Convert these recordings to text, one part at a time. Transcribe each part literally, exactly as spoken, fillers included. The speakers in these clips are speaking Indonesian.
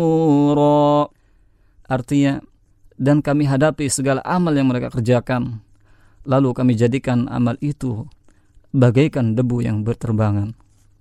Artinya, dan kami hadapi segala amal yang mereka kerjakan, lalu kami jadikan amal itu bagaikan debu yang berterbangan.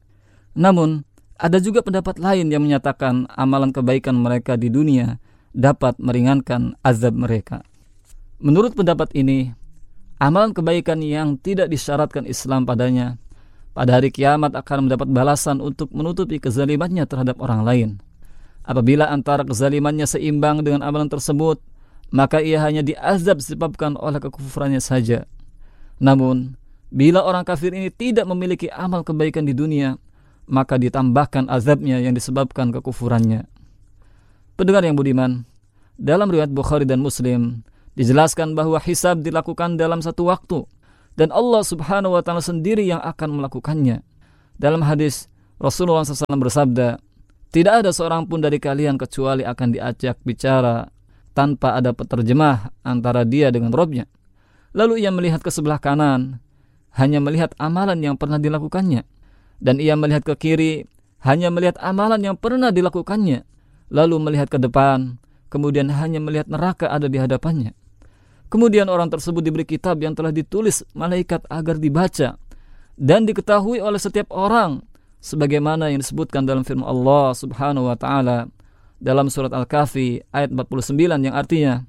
Namun, ada juga pendapat lain yang menyatakan amalan kebaikan mereka di dunia dapat meringankan azab mereka. Menurut pendapat ini, amalan kebaikan yang tidak disyaratkan Islam padanya, pada hari kiamat akan mendapat balasan untuk menutupi kezalimannya terhadap orang lain. Apabila antara kezalimannya seimbang dengan amalan tersebut, maka ia hanya diazab disebabkan oleh kekufurannya saja. Namun, bila orang kafir ini tidak memiliki amal kebaikan di dunia, maka ditambahkan azabnya yang disebabkan kekufurannya. Pendengar yang budiman, dalam riwayat Bukhari dan Muslim dijelaskan bahwa hisab dilakukan dalam satu waktu, dan Allah subhanahu wa ta'ala sendiri yang akan melakukannya. Dalam hadis, Rasulullah shallallahu alaihi wasallam bersabda, tidak ada seorang pun dari kalian kecuali akan diajak bicara tanpa ada penerjemah antara dia dengan Robnya. Lalu ia melihat ke sebelah kanan, hanya melihat amalan yang pernah dilakukannya. Dan ia melihat ke kiri, hanya melihat amalan yang pernah dilakukannya. Lalu melihat ke depan, kemudian hanya melihat neraka ada di hadapannya. Kemudian orang tersebut diberi kitab yang telah ditulis malaikat agar dibaca dan diketahui oleh setiap orang, sebagaimana yang disebutkan dalam firman Allah subhanahu wa ta'ala dalam surat Al-Kahfi ayat empat puluh sembilan, yang artinya,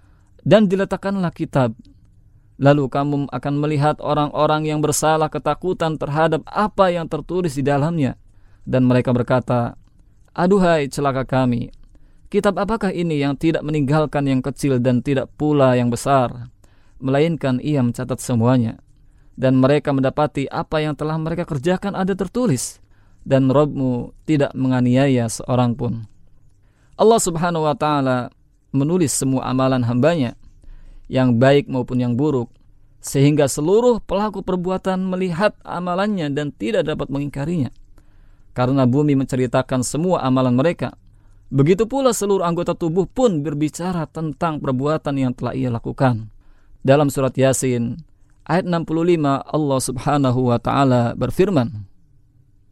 dan diletakkanlah kitab, lalu kamu akan melihat orang-orang yang bersalah ketakutan terhadap apa yang tertulis di dalamnya, dan mereka berkata, aduhai celaka kami, kitab apakah ini yang tidak meninggalkan yang kecil dan tidak pula yang besar, melainkan ia mencatat semuanya. Dan mereka mendapati apa yang telah mereka kerjakan ada tertulis, dan Rabb-Mu tidak menganiaya seorang pun. Allah subhanahu wa ta'ala menulis semua amalan hambanya, yang baik maupun yang buruk, sehingga seluruh pelaku perbuatan melihat amalannya dan tidak dapat mengingkarinya. Karena bumi menceritakan semua amalan mereka, begitu pula seluruh anggota tubuh pun berbicara tentang perbuatan yang telah ia lakukan. Dalam surat Yasin ayat enam puluh lima, Allah subhanahu wa ta'ala berfirman,